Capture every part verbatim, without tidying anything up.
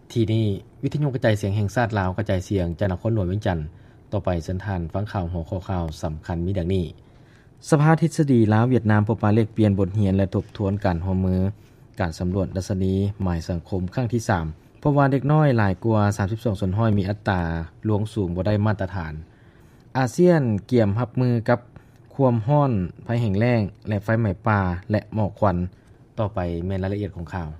ที่นี่วิทยุกระจายเสียงแห่งชาติลาวกระจายเสียงจากนครหลวงเวียงจันทน์ต่อไปสันทานฟังข่าวหัวข้อข่าวสำคัญมีดังนี้สภาทฤษฎีลาวเวียดนามพบปะเลขเปลี่ยนบทเรียนและทบทวนการร่วมมือการสำรวจดัชนีหมายสังคมครั้งที่สามพบว่าเด็กน้อยหลายกว่าสามสิบสองส่วนห้อยมีอัตราลวงสูงบ่ได้มาตรฐานอาเซียนเกี่ยมรับมือกับความร้อนภัยแห้งแล้งและไฟไหม้ป่าและหมอกควันต่อไปแม่นรายละเอียดของข่าว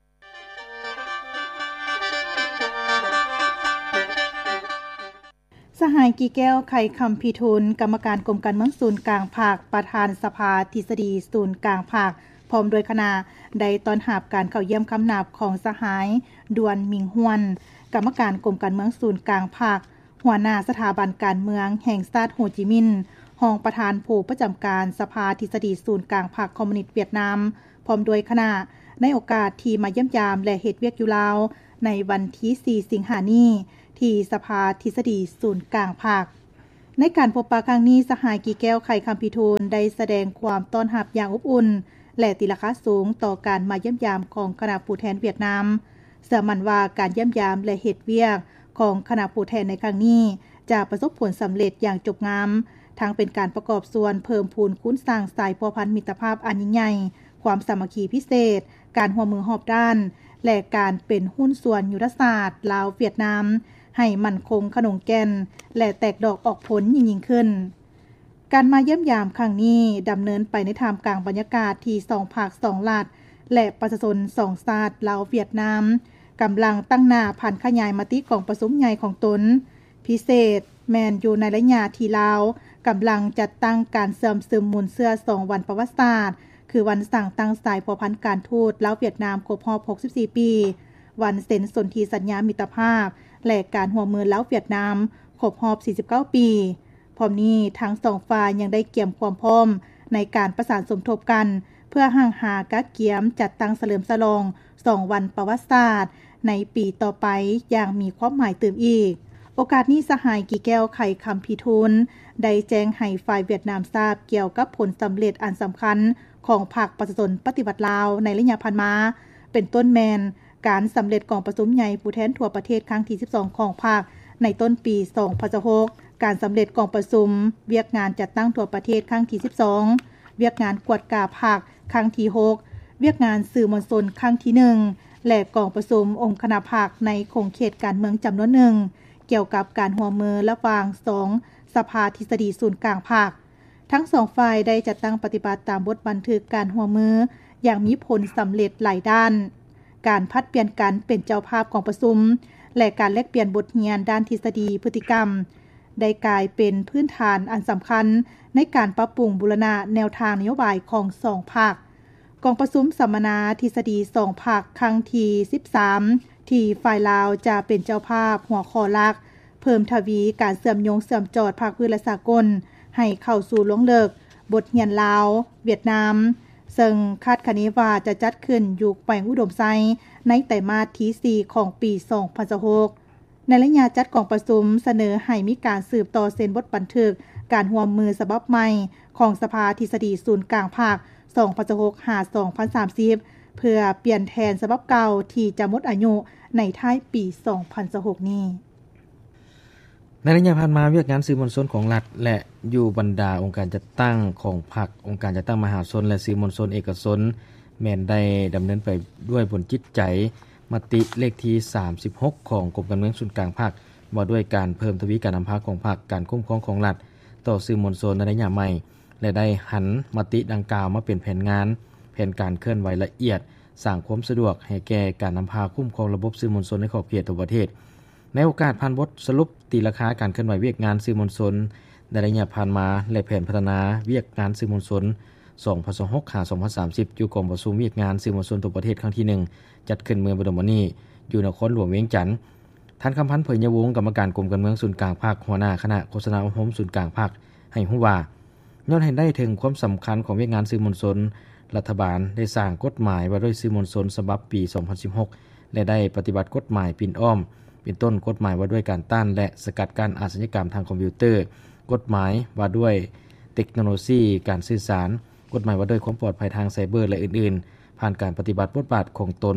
สหายกีแก้วไข่คำพิทูลกรรมการกรมการเมืองศูนย์กลางภาคประธานสภาทฤษฎีศูนย์กลางภาคพร้อมโดยคณะได้ต้อนรับการเข้าเยี่ยมคำนับของสหายดวนมิงฮวนกรรมการกรมการเมืองศูนย์กลางภาคหัวหน้าสถาบันการเมืองแห่งชาติโฮจิมินห์รองประธานผู้ประจำการสภาทฤษฎีศูนย์กลางภาคคอมมิวนิสต์เวียดนามพร้อมโดยคณะในโอกาสที่มาเยี่ยมยามและเฮ็ดเวียกอยู่ลาวในวันที่สี่สิงหาคมนี้ที่สภาทฤษฎีศูนย์กลางภาคในการพบปะครั้งนี้สหายกีแก้วไข่คำพิทูลได้แสดงความต้อนรับอย่างอบอุ่นและติราคาสูงต่อการมาเยี่ยมยามของคณะผู้แทนเวียดนามเชื่อมั่นว่าการเยี่ยมยามและเฮ็ดเวียกของคณะผู้แทนในครั้งนี้จะประสบผลสำเร็จอย่างจบงามทั้งเป็นการประกอบส่วนเพิ่มพูนคุ้นสร้างสายพัวพันมิตรภาพอันยิ่งใหญ่ความสามัคคีพิเศษการร่วมมือรอบด้านและการเป็นหุ้นส่วนยุทธศาสตร์ลาวเวียดนามให้มั่นคงขนงแก่นและแตกดอกออกผลยิ่งยิ่งขึ้นการมาเยี่ยมยามครั้งนี้ดำเนินไปในท่ามกลางบรรยากาศที่สองภาคสองรัฐและประชาชนสองชาติลาวเวียดนามกำลังตั้งหน้าผ่านขยายมติของประชุมใหญ่ของตนพิเศษแมนอยู่ในระยะที่ลาวกำลังจัดตั้งการเสริมซึมมูลเสื้อสองวันประวัติศาสตร์คือวันสั่งตั้งสายพัวพันการทูตลาวเวียดนามครบรอบหกสิบสี่ปีวันเซ็นสนธิสัญญามิตรภาพและการร่วมมือลาวเวียดนามครบรอบสี่สิบเก้าปีพร้อมนี้ทั้งสองฝ่ายยังได้เกี่ยมความพร้อมในการประสานสมทบกันเพื่อห่างหากักเกี่ยมจัดตั้งเฉลิมฉลองสองวันประวัติศาสตร์ในปีต่อไปอย่างมีความหมายเติมอีกโอกาสนี้สหายกีแก้วไข่คำพิทูลได้แจ้งให้ฝ่ายเวียดนามทราบเกี่ยวกับผลสำเร็จอันสำคัญของภาคประชาชนปฏิบัติลาวในระยะผ่านมาเป็นต้นแมนการสำเร็จของประชุมใหญ่ผู้แทนทั่วประเทศครั้งที่สิบสองของภาคในต้นปีสองพันสิบหกการสำเร็จของประชุมเวียกงานจัดตั้งทั่วประเทศครั้งที่สิบสองเวียกงานกวดกาภาคครั้งที่หกเวียกงานสื่อมวลชนครั้งที่หนึ่งและกองประชุมองค์คณะภาคในคงเขตการเมืองจำนวนหนึ่งเกี่ยวกับการร่วมมือระหว่างสองสภาทฤษฎีศูนย์กลางภาคทั้งสองฝ่ายได้จัดตั้งปฏิบัติตามบทบันทึกการร่วมมืออย่างมีผลสำเร็จหลายด้านการพัดเปลี่ยนกันเป็นเจ้าภาพของประชุมและการแลกเปลี่ยนบทเรียนด้านทฤษฎีพฤติกรรมได้กลายเป็นพื้นฐานอันสำคัญในการปรับปรุงบูรณะแนวทางนโยบายของสองภาคกองประชุมสัมมนาทฤษฎีสองภาคครั้งที่สิบสามที่ฝ่ายลาวจะเป็นเจ้าภาพหัวข้อหลักเพิ่มทวีการเสื่อมโยงเสื่อมจอดภาคพื้นและสากลให้เข้าสู่ลงเลิกบทเรียนลาวเวียดนามซึ่งคาดคะเนว่าจะจัดขึ้นอยู่แปลงอุดมไซในไตรมาสที่สี่ของปีสองพันสิบหกในระยะจัดของประชุมเสนอให้มีการสืบต่อเส้นบทบันทึกการร่วมมือฉบับใหม่ของสภาทฤษฎีศูนย์กลางภาคสองพันสิบหก ถึง สองพันสามสิบเพื่อเปลี่ยนแทนฉบับเก่าที่จะหมดอายุในท้ายปีสองพันสิบหกนี้ในระยะผ่านมาเวียกงานสื่อมวลชนของรัฐและอยู่บรรดาองค์การจัดตั้งของพรรคองค์การจัดตั้งมหาชนและสื่อมวลชนเอกชนแม้นได้ดำเนินไปด้วยบนจิตใจมติเลขที่สามสิบหกของกรมการเมืองศูนย์กลางภาคว่าด้วยการเพิ่มทวีการนำพาของพรรคการคุ้มครองของรัฐต่อสื่อมวลชนในระยะใหม่และได้หันมติดังกล่าวมาเป็นแผนงานแผนการเคลื่อนไหวละเอียดสร้างความสะดวกให้แก่การนำพาคุ้มครองระบบสื่อมวลชนในขอบเขตทั่วประเทศในโอกาสผ่านบทสรุปตีราคาการเคลื่อนไหวเวียกงานสื่อมวลชนในระยะผ่านมาและแผนพัฒนาเวียกงานสื่อมวลชนสองพันสิบหก ถึง สองพันสามสิบอยู่กองประชุมเวียกงานสื่อมวลชนทั่วประเทศครั้งที่หนึ่งจัดขึ้นเมืองบรมนีอยู่นครหลวงเวียงจันทน์ท่านคำพันธ์เผยยวงศ์กรรมการกรมการเมืองศูนย์กลางภาคหัวหน้าคณะโฆษณาอบรมศูนย์กลางภาคให้ฮู้ว่าย้อนเห็นได้ถึงความสำคัญของเวียกงานสื่อมวลชนรัฐบาลได้สร้างกฎหมายว่าด้วยสื่อมวลชนฉบับปีสองพันสิบหกและได้ปฏิบัติกฎหมายปิ่นอ้อมเป็นต้นกฎหมายว่าด้วยการต้านและสกัดกั้นอาชญากรรมทางคอมพิวเตอร์กฎหมายว่าด้วยเทคโนโลยีการสื่อสารกฎหมายว่าด้วยความปลอดภัยทางไซเบอร์และอื่นๆผ่านการปฏิบัติบทบาทของตน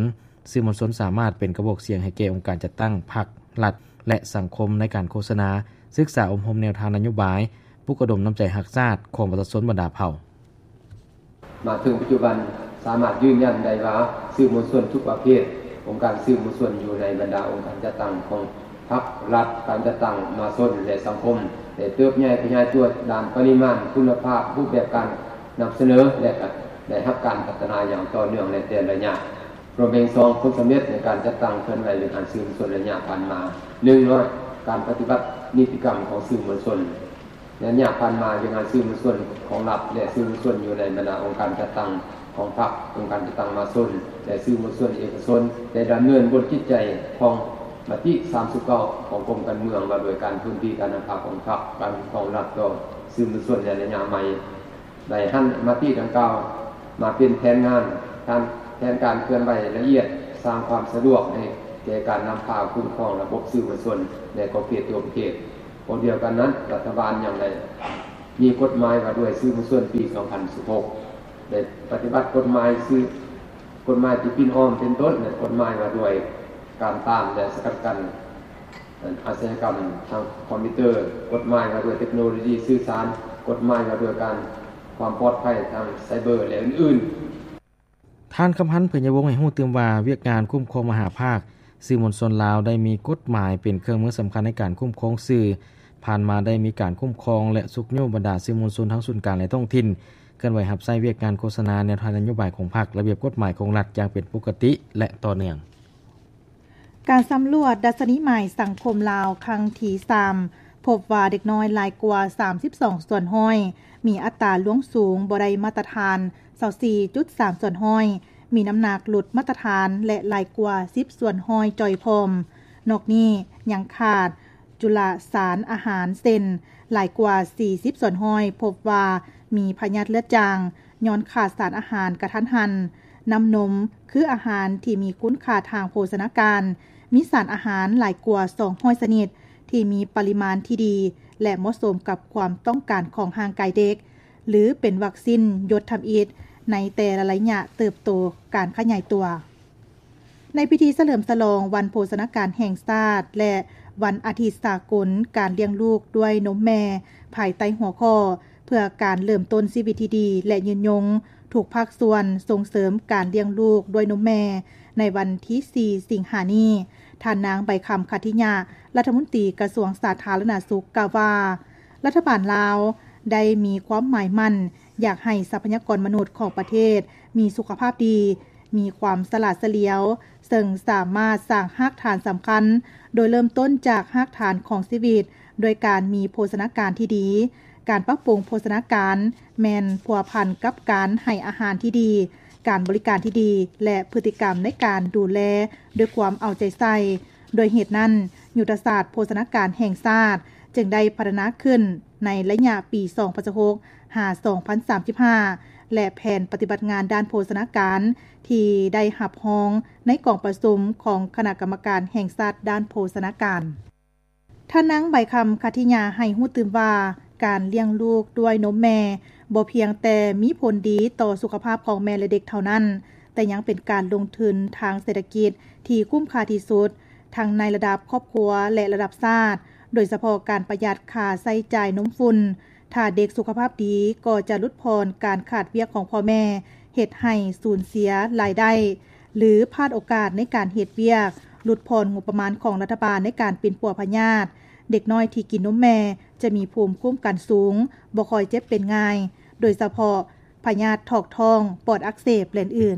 สื่อมวลชนสามารถเป็นกระบอกเสียงให้แก่องค์การจัดตั้งพรรครัฐและสังคมในการโฆษณาศึกษาอบรมแนวทางนโยบายปลุกระดมน้ำใจรักชาติของประชาชนบรรดาเผ่ามาถึงปัจจุบันสามารถยืนยันได้ว่าสื่อมวลชนทุกประเภทองค์การสื่อมวลชนอยู่ในบรรดาองค์การจัดตั้งของพรรครัฐการจัดตั้งมาชนและสังคมได้เติบใหญ่ขยายตัวด้านปริมาณคุณภาพรูปแบบการนำเสนอและได้รับการพัฒนาอย่างต่อเนื่องในแต่ละระยะรวมเป็นสองผลสำเร็จในการจัดตั้งเคลื่อนไหวในการสื่อมวลชนระยะผ่านมาหนึ่งน้อยการปฏิบัตินิติกรรมของสื่อมวลชนและระยะผ่านมาอย่างสื่อมวลชนของรัฐและสื่อมวลชนอยู่ในบรรดาองค์การจัดตั้งของพรรคองค์การจัดตั้งมาชนและสื่อมวลชนเอกชนได้ดำเนินบนจิตใจของมติสามสิบเก้าของกรมการเมืองว่าโดยการพื้นที่การนำพาของพรรคการของรัฐต่อสื่อมวลชนในระยะใหม่ได้หันมติดังกล่าวมาเป็นแผนงานการแผนการเคลื่อนไหวละเอียดสร้างความสะดวกในแก่การนำพาคุ้มครองระบบสื่อมวลชนในขอบเขตตัวประเทศคนเดียวกันนั้นรัฐบาลอย่างไรมีกฎหมายว่าด้วยสื่อมวลชนปีสองพันสิบหกได้ปฏิบัติกฎหมายสื่อกฎหมายที่ปิ่นอ้อมเป็นต้นและกฎหมายว่าด้วยการตามและสกัดกั้นอาชญากรรมทางคอมพิวเตอร์กฎหมายว่าด้วยเทคโนโลยีสื่อสารกฎหมายว่าด้วยการความปลอดภัยทางไซเบอร์และอื่นๆท่านคำพันธ์เผยวงให้ฮู้ตื่มว่าเวียกงานคุ้มครองมหาภาคสื่อมวลชนลาวได้มีกฎหมายเป็นเครื่องมือสำคัญในการคุ้มครองสื่อผ่านมาได้มีการคุ้มครองและสุขโยบรรดาสื่อมวลชนทั้งส่วนกลางและท้องถิ่นเคลื่อนไหวรับใช้เวียกงานโฆษณาแนวทางนโยบายของพรรคระเบียบกฎหมายของรัฐอย่างเป็นปกติและต่อเนื่องการสำรวจดัชนีใหม่สังคมลาวครั้งที่สามพบว่าเด็กน้อยหลายกว่าสามสิบสองส่วนห้อยมีอัตราล่วงสูงบ่ได้มาตรฐาน ยี่สิบสี่จุดสาม ส่วนห้อยมีน้ำหนักหลุดมาตรฐานและหลายกว่าสิบส่วนห้อยจอยพรมนอกนี้ยังขาดจุลสารอาหารเส้นหลายกว่าสี่สิบส่วนห้อยพบว่ามีพยาธิเลือดจางย้อนขาดสารอาหารกระทันหันน้ำนมคืออาหารที่มีคุณค่าทางโภชนาการมีสารอาหารหลายกว่าสองร้อยชนิดที่มีปริมาณที่ดีและเหมาะสมกับความต้องการของร่างกายเด็กหรือเป็นวัคซีนยดทำอิฐในแต่ละระยะเติบโตการขยายตัวในพิธีเฉลิมฉลองวันโภชนาการแห่งชาติและวันอาทิตย์สากลการเลี้ยงลูกด้วยนมแม่ภายใต้หัวข้อเพื่อการเริ่มต้นชีวิตที่ดีและยืนยงถูกภาคส่วนส่งเสริมการเลี้ยงลูกด้วยนมแม่ในวันที่สี่สิงหาคมนี้ท่านนางใบคำคัทธิยารัฐมนตรีกระทรวงสาธารณสุขกล่าวว่ารัฐบาลลาวได้มีความหมายมั่นอยากให้ทรัพยากรมนุษย์ของประเทศมีสุขภาพดีมีความสลาดเฉลียวซึ่งสามารถสร้างรากฐานสำคัญโดยเริ่มต้นจากรากฐานของชีวิตโดยการมีโภชนาการที่ดีการปรับปรุงโภชนาการแม่นพัวพันกับการให้อาหารที่ดีการบริการที่ดีและพฤติกรรมในการดูแลด้วยความเอาใจใส่โดยเหตุนั้นยุทธศาสตร์โภชนาการแห่งชาติจึงได้พัฒนาขึ้นในระยะปี สองพันสิบหก ถึง สองพันสามสิบห้า และแผนปฏิบัติงานด้านโภชนาการที่ได้รับรองในกองประชุมของคณะกรรมการแห่งชาติด้านโภชนาการท่านนางใบคำคัทธิยาให้ฮู้ตื่นว่าการเลี้ยงลูกด้วยนมแม่บ่เพียงแต่มีผลดีต่อสุขภาพของแม่และเด็กเท่านั้นแต่ยังเป็นการลงทุนทางเศรษฐกิจที่คุ้มค่าที่สุดทั้งในระดับครอบครัวและระดับชาติโดยเฉพาะการประหยัดค่าใช้จ่ายนมฝุ่นถ้าเด็กสุขภาพดีก็จะลดพรการขาดเวียกของพ่อแม่เฮ็ดให้สูญเสียรายได้หรือพลาดโอกาสในการเฮ็ดเวียกลดพรงบประมาณของรัฐบาลในการเป็นปัวพยาธิเด็กน้อยที่กินนมแม่จะมีภูมิคุ้มกันสูงบ่ค่อยเจ็บเป็นง่ายโดยเฉพาะพยาธิถอกท้องปอดอักเสบและอื่น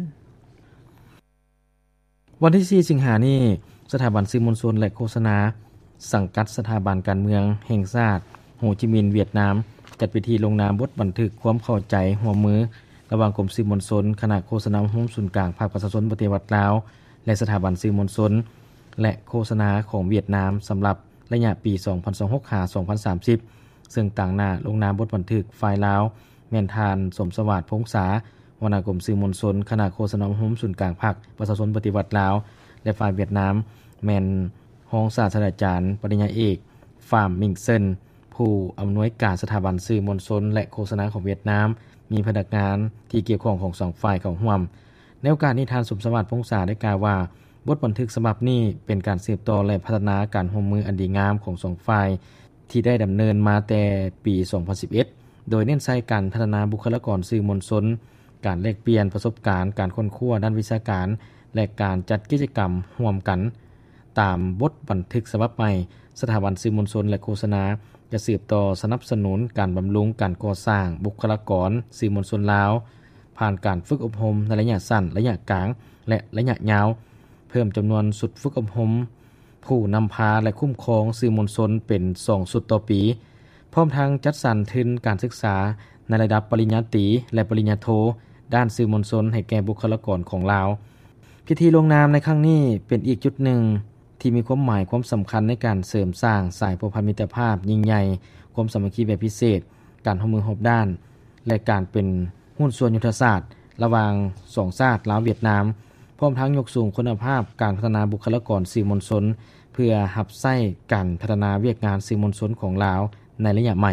วันที่สี่สิงหาคมนี้สถาบันสื่อมวลชนและโฆษณาสังกัดสถาบันการเมืองแห่งชาติโฮจิมินห์เวียดนามจัดพิธีลงนามบทบันทึกความเข้าใจร่วมมือระหว่างกรมสื่อมวลชนคณะโฆษณาร่วมศูนย์กลางภาคประชาชนปฏิวัติลาวและสถาบันสื่อมวลชนและโฆษณาของเวียดนามสำหรับระยะปี สองพันยี่สิบหก ถึง สองพันสามสิบ ซึ่งต่างหน้าลงนามบทบันทึกฝ่ายลาวแม่นทานสมสวัสดิ์พงษาหัวหน้ากรมสื่อมวลชนคณะโฆษณาร่วมศูนย์กลางภาคประชาชนปฏิวัติลาวและฝ่ายเวียดนามแม่นรองศาสตราจารย์ปริญญาเอกฟาร์มมิงเซินผู้อำนวยการสถาบันสื่อมวลชนและโฆษณาของเวียดนามมีพนักงานที่เกี่ยวข้องของสองฝ่ายเข้าร่วมในโอกาสนี้ทานสมสวัสดิ์พงษาได้กล่าวว่าบทบันทึกฉบับนี้เป็นการสืบต่อและพัฒนาการร่วมมืออันดีงามของสองฝ่ายที่ได้ดำเนินมาแต่ปี สองพันสิบเอ็ด โดยเน้นใส่การพัฒนาบุคลากรสื่อมวลชนการแลกเปลี่ยนประสบการณ์การค้นคว้าด้านวิชาการและการจัดกิจกรรมร่วมกันตามบทบันทึกฉบับใหม่สถาบันสื่อมวลชนและโฆษณาจะสืบต่อสนับสนุนการบำรุงการก่อสร้างบุคลากรสื่อมวลชนลาวผ่านการฝึกอบรมในระยะสั้นระยะกลางและระยะยาวเพิ่มจำนวนสุดฝึกอบรมผู้นำพาและคุ้มครองสื่อมวลชนเป็นสองสุดต่อปีพร้อมทั้งจัดสรรทุนการศึกษาในระดับปริญญาตรีและปริญญาโทด้านสื่อมวลชนให้แก่บุคลากรของลาวพิธีลงนามในครั้งนี้เป็นอีกจุดหนึ่งที่มีความหมายความสำคัญในการเสริมสร้างสายผูกพันมิตรภาพยิ่งใหญ่ความสามัคคีแบบพิเศษการร่วมมือรอบด้านและการเป็นหุ้นส่วนยุทธศาสตร์ระหว่างสองชาติลาวเวียดนามพร้อมทั้งยกสูงคุณภาพการพัฒนาบุคลากรสื่อมวลชนเพื่อรับใช้การพัฒนาเวียกงานสื่อมวลชนของลาวในระยะใหม่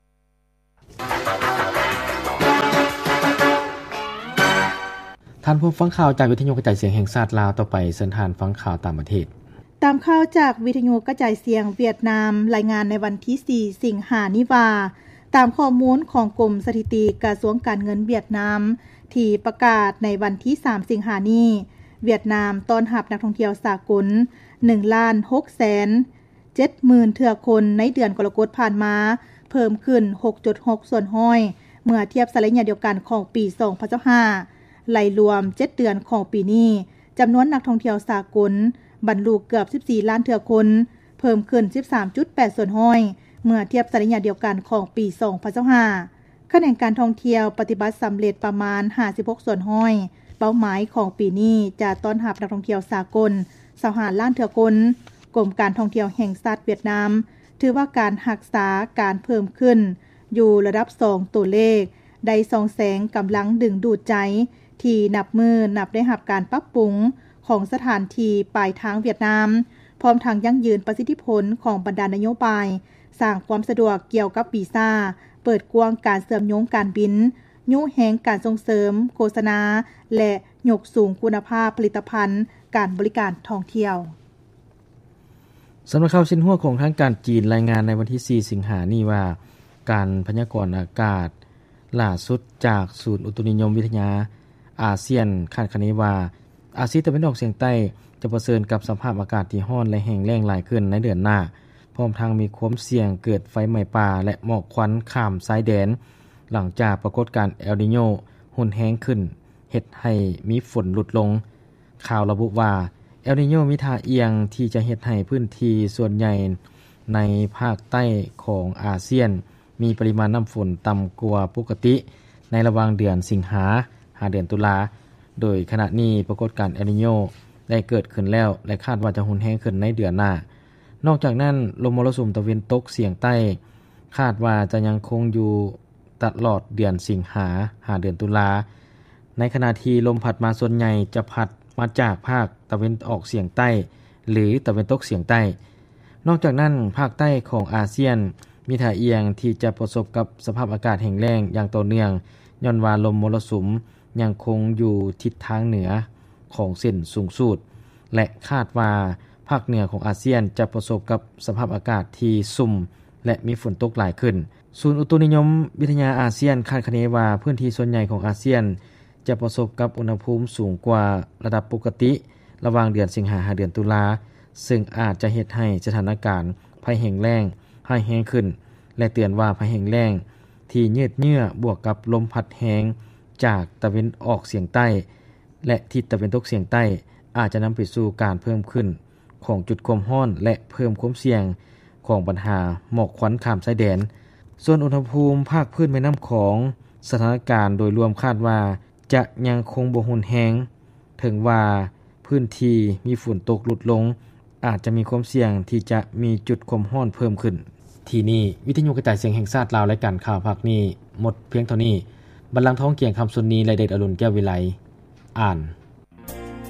ท่านผู้ฟังข่าวจากวิทยุกระจายเสียงแห่งชาติลาวต่อไปเชิญท่านฟังข่าวต่างประเทศตามข่าวจากวิทยุกระจายเสียงเวียดนามรายงานในวันที่สี่สิงหานี้ว่าตามข้อมูลของกรมสถิติกระทรวงการเงินเวียดนามที่ประกาศในวันที่สามสิงหานี้เวียดนามต้อนรับนักท่องเที่ยวสากล หนึ่งล้านหกแสนเจ็ดหมื่น เทื่อคนในเดือนกรกฎาคมผ่านมาเพิ่มขึ้น หกจุดหก ส่วนห้อยเมื่อเทียบกับระยะเดียวกันของปี สองพันสิบห้า ไล่รวมเจ็ดเดือนของปีนี้จำนวนนักท่องเที่ยวสากลบรรลุเกือบสิบสี่ล้านเทื่อคนเพิ่มขึ้น สิบสามจุดแปด ส่วนห้อยเมื่อเทียบกับระยะเดียวกันของปี สองพันสิบห้า คะแนนการท่องเที่ยวปฏิบัติสำเร็จประมาณห้าสิบหกส่วนห้อยเป้าหมายของปีนี้จะต้อนรับนักท่องเที่ยวสากลยี่สิบห้าล้านเทื่อคนกรมการท่องเที่ยวแห่งชาติเวียดนามถือว่าการรักษาการเพิ่มขึ้นอยู่ระดับสองตัวเลขได้ส่องแสงกำลังดึงดูดใจที่นับมือนับได้รับการปรับปรุงของสถานที่ปลายทางเวียดนามพร้อมทั้งยั่งยืนประสิทธิผลของบรรดานโยบายสร้างความสะดวกเกี่ยวกับวีซ่าเปิดกว้างการเสริมโยงการบินยุแหงการส่งเสริมโฆษณาและยกสูงคุณภาพผลิตภัณฑ์การบริการท่องเที่ยวสำหรับข่าวสิ้นหัวของทางการจีนรายงานในวันที่สี่สิงหาคมนี้ว่าการพยากรณ์อากาศล่าสุดจากศูนย์อุตุนิยมวิทยาอาเซียนคาดคะเนว่าอาเซียนตะวันออกเฉียงใต้จะเผชิญกับสภาพอากาศที่ร้อนและแห้งแล้งหลายขึ้นในเดือนหน้าพร้อมทั้งมีความเสี่ยงเกิดไฟไหม้ป่าและหมอกควันข้ามชายแดนหลังจากปรากฏการณ์เอลนีโญรุนแรงขึ้นเฮ็ดให้มีฝนลดลงข่าวระบุว่าเอลนีโญมีท่าเอียงที่จะเฮ็ดให้พื้นที่ส่วนใหญ่ในภาคใต้ของอาเซียนมีปริมาณน้ำฝนต่ำกว่าปกติในระหว่างเดือนสิงหาหาเดือนตุลาโดยขณะนี้ปรากฏการณ์เอลนีโญได้เกิดขึ้นแล้วและคาดว่าจะรุนแรงขึ้นในเดือนหน้านอกจากนั้นลมมรสุมตะวันตกเฉียงใต้คาดว่าจะยังคงอยู่ตลอดเดือนสิงหาหาเดือนตุลาในขณะที่ลมพัดมาส่วนใหญ่จะพัดมาจากภาคตะวันออกเฉียงใต้หรือตะวันตกเฉียงใต้นอกจากนั้นภาคใต้ของอาเซียนมีท่าเอียงที่จะประสบกับสภาพอากาศแห้งแล้งอย่างต่อเนื่องย้อนว่าลมมรสุมยังคงอยู่ทิศทางเหนือของเส้นสูงสุดและคาดว่าภาคเหนือของอาเซียนจะประสบกับสภาพอากาศที่สุ่มและมีฝนตกหลายขึ้นศูนย์อุตุนิยมวิทยาอาเซียนคาดคะเนว่าพื้นที่ส่วนใหญ่ของอาเซียนจะประสบกับอุณหภูมิสูงกว่าระดับปกติระหว่างเดือนสิงหาคมเดือนตุลาซึ่งอาจจะเฮ็ดให้สถานการณ์ภัยแห้งแล้งให้แห้งขึ้นและเตือนว่าภัยแห้งแล้งที่ยืดเยื้อบวกกับลมพัดแรงจากตะวันออกเฉียงใต้และทิศตะวันตกเฉียงใต้อาจจะนําไปสู่การเพิ่มขึ้นของจุดความร้อนและเพิ่มความเสี่ยงของปัญหาหมอกควันข้ามชายแดนส่วนอุณหภูมิภาคพื้นแม่น้ําของสถานการณ์โดยรวมคาดว่าจะยังคงบ่รุนแรงถึงว่าพื้นที่มีฝนตกลดลงอาจจะมีความเสี่ยงที่จะมีจุดความร้อนเพิ่มขึ้นที่นี่วิทยุกระจายเสียงแห่งชาติลาวรายการข่าวภาคนี้หมดเพียงเท่านี้บัลลังก์ท้องเกียงคําสุนนีและเดชอรุณแก้ววิไลอ่าน